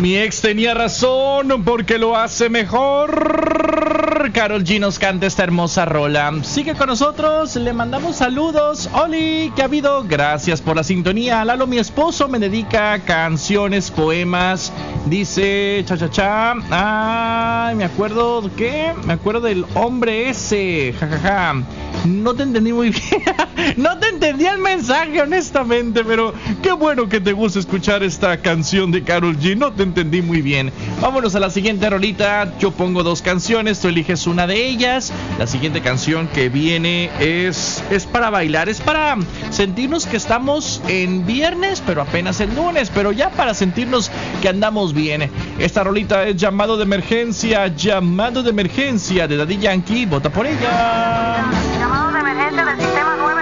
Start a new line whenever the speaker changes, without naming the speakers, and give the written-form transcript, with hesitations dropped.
Mi ex tenía razón porque lo hace mejor. Karol G nos canta esta hermosa rola. Sigue con nosotros, le mandamos saludos. Oli, ¿qué ha habido? Gracias por la sintonía. Lalo, mi esposo, me dedica canciones, poemas. Dice, cha. Ay, me acuerdo, ¿qué? Me acuerdo del hombre ese. Jajaja. No te entendí muy bien. No te entendí el mensaje, honestamente, pero qué bueno que te gusta escuchar esta canción de Karol G. No te entendí muy bien. Vámonos a la siguiente rolita. Yo pongo 2 canciones, tú eliges una de ellas. La siguiente canción que viene es para bailar, es para sentirnos que estamos en viernes, pero apenas el lunes, pero ya para sentirnos que andamos bien. Esta rolita es Llamado de Emergencia de Daddy Yankee. Vota por ella.